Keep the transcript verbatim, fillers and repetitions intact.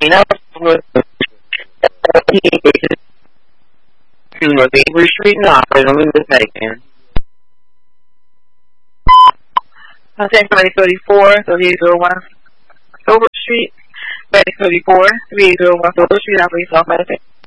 North Avery Street and operating on the Medican. I'll take Medic thirty-four, thirty-eight oh one Silver Street. Medic thirty-four, thirty-eight oh one Silver Street, operating South Medican.